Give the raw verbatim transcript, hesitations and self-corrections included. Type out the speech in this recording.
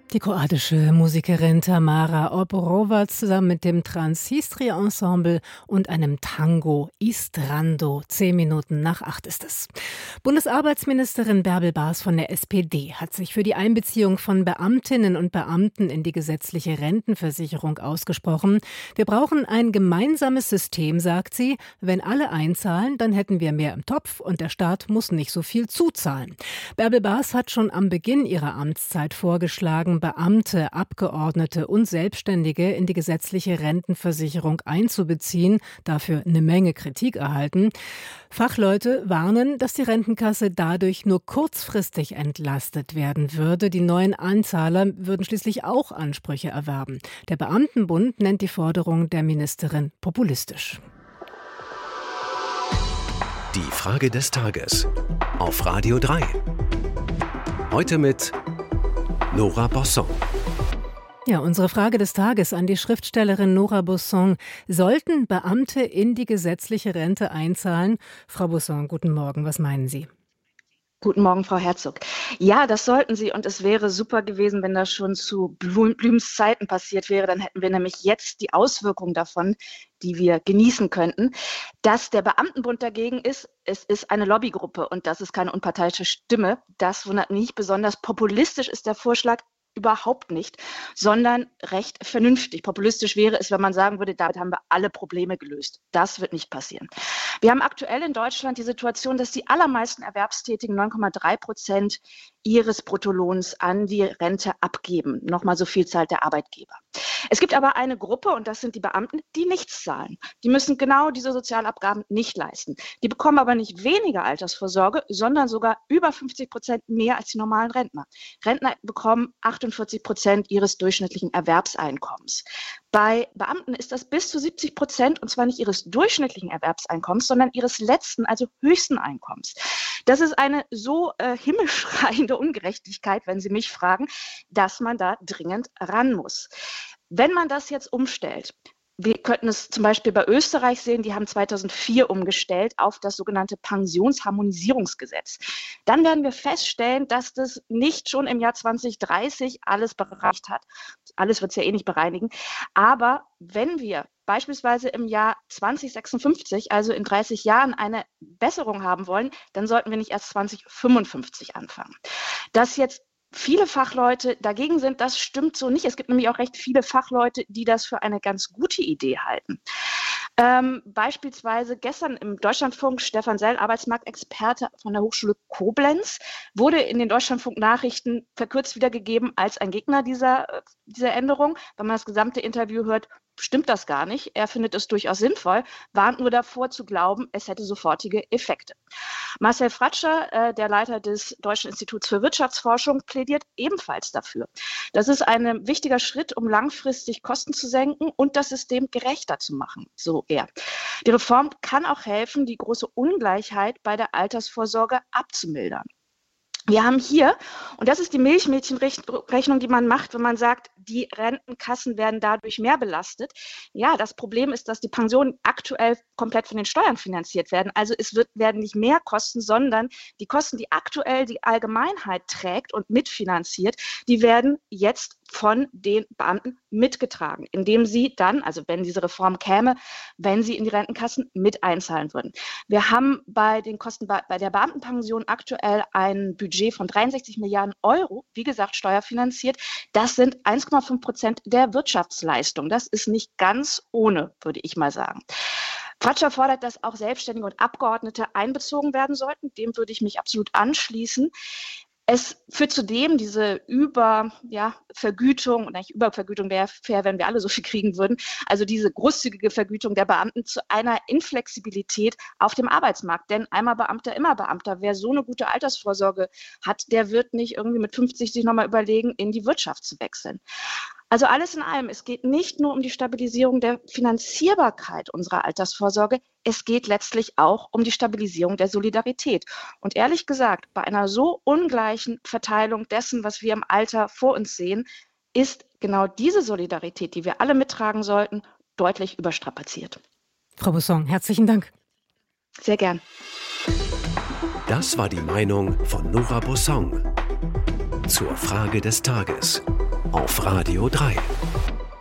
Die kroatische Musikerin Tamara Obrova zusammen mit dem Transistria Ensemble und einem Tango Istrando. Zehn Minuten nach acht ist es. Bundesarbeitsministerin Bärbel Baas von der S P D hat sich für die Einbeziehung von Beamtinnen und Beamten in die gesetzliche Rentenversicherung ausgesprochen. Wir brauchen ein gemeinsames System, sagt sie. Wenn alle einzahlen, dann hätten wir mehr im Topf und der Staat muss nicht so viel zuzahlen. Bärbel Baas hat schon am Beginn ihrer Amtszeit vorgeschlagen, Beamte, Abgeordnete und Selbstständige in die gesetzliche Rentenversicherung einzubeziehen, dafür eine Menge Kritik erhalten. Fachleute warnen, dass die Rentenkasse dadurch nur kurzfristig entlastet werden würde. Die neuen Einzahler würden schließlich auch Ansprüche erwerben. Der Beamtenbund nennt die Forderung der Ministerin populistisch. Die Frage des Tages auf Radio drei. Heute mit Nora Bosson. Ja, unsere Frage des Tages an die Schriftstellerin Nora Bosson. Sollten Beamte in die gesetzliche Rente einzahlen? Frau Bosson, guten Morgen. Was meinen Sie? Guten Morgen, Frau Herzog. Ja, das sollten sie und es wäre super gewesen, wenn das schon zu Blums Zeiten passiert wäre. Dann hätten wir nämlich jetzt die Auswirkungen davon, die wir genießen könnten. Dass der Beamtenbund dagegen ist, es ist eine Lobbygruppe und das ist keine unparteiische Stimme. Das wundert mich nicht besonders. Populistisch ist der Vorschlag überhaupt nicht, sondern recht vernünftig. Populistisch wäre es, wenn man sagen würde, damit haben wir alle Probleme gelöst. Das wird nicht passieren. Wir haben aktuell in Deutschland die Situation, dass die allermeisten Erwerbstätigen neun Komma drei Prozent ihres Bruttolohns an die Rente abgeben. Nochmal so viel zahlt der Arbeitgeber. Es gibt aber eine Gruppe, und das sind die Beamten, die nichts zahlen. Die müssen genau diese Sozialabgaben nicht leisten. Die bekommen aber nicht weniger Altersvorsorge, sondern sogar über fünfzig Prozent mehr als die normalen Rentner. Rentner bekommen achtundvierzig Prozent ihres durchschnittlichen Erwerbseinkommens. Bei Beamten ist das bis zu siebzig Prozent, und zwar nicht ihres durchschnittlichen Erwerbseinkommens, sondern ihres letzten, also höchsten Einkommens. Das ist eine so äh, himmelschreiende Ungerechtigkeit, wenn Sie mich fragen, dass man da dringend ran muss. Wenn man das jetzt umstellt, wir könnten es zum Beispiel bei Österreich sehen, die haben zweitausendvier umgestellt auf das sogenannte Pensionsharmonisierungsgesetz. Dann werden wir feststellen, dass das nicht schon im Jahr zwanzig dreißig alles bereinigt hat. Alles wird es ja eh nicht bereinigen. Aber wenn wir beispielsweise im Jahr zwanzig sechsundfünfzig, also in dreißig Jahren, eine Besserung haben wollen, dann sollten wir nicht erst zwanzig fünfundfünfzig anfangen. Dass jetzt viele Fachleute dagegen sind, das stimmt so nicht. Es gibt nämlich auch recht viele Fachleute, die das für eine ganz gute Idee halten. Ähm, beispielsweise gestern im Deutschlandfunk, Stefan Sell, Arbeitsmarktexperte von der Hochschule Koblenz, wurde in den Deutschlandfunk-Nachrichten verkürzt wiedergegeben als ein Gegner dieser, dieser Änderung. Wenn man das gesamte Interview hört, stimmt das gar nicht. Er findet es durchaus sinnvoll, warnt nur davor zu glauben, es hätte sofortige Effekte. Marcel Fratscher, äh, der Leiter des Deutschen Instituts für Wirtschaftsforschung, plädiert ebenfalls dafür. Das ist ein wichtiger Schritt, um langfristig Kosten zu senken und das System gerechter zu machen, so er. Die Reform kann auch helfen, die große Ungleichheit bei der Altersvorsorge abzumildern. Wir haben hier, und das ist die Milchmädchenrechnung, die man macht, wenn man sagt, die Rentenkassen werden dadurch mehr belastet. Ja, das Problem ist, dass die Pensionen aktuell komplett von den Steuern finanziert werden. Also es wird, werden nicht mehr Kosten, sondern die Kosten, die aktuell die Allgemeinheit trägt und mitfinanziert, die werden jetzt von den Beamten mitgetragen, indem sie dann, also wenn diese Reform käme, wenn sie in die Rentenkassen mit einzahlen würden. Wir haben bei den Kosten bei, bei der Beamtenpension aktuell ein Budget von dreiundsechzig Milliarden Euro, wie gesagt, steuerfinanziert. Das sind eins Komma fünf Prozent der Wirtschaftsleistung. Das ist nicht ganz ohne, würde ich mal sagen. Fratscher fordert, dass auch Selbstständige und Abgeordnete einbezogen werden sollten. Dem würde ich mich absolut anschließen. Es führt zudem diese Über, ja, Vergütung, und eigentlich Übervergütung wäre fair, wenn wir alle so viel kriegen würden, also diese großzügige Vergütung der Beamten zu einer Inflexibilität auf dem Arbeitsmarkt. Denn einmal Beamter, immer Beamter. Wer so eine gute Altersvorsorge hat, der wird nicht irgendwie mit fünfzig sich nochmal überlegen, in die Wirtschaft zu wechseln. Also alles in allem, es geht nicht nur um die Stabilisierung der Finanzierbarkeit unserer Altersvorsorge, es geht letztlich auch um die Stabilisierung der Solidarität. Und ehrlich gesagt, bei einer so ungleichen Verteilung dessen, was wir im Alter vor uns sehen, ist genau diese Solidarität, die wir alle mittragen sollten, deutlich überstrapaziert. Frau Bosson, herzlichen Dank. Sehr gern. Das war die Meinung von Nora Bosson zur Frage des Tages. auf Radio drei.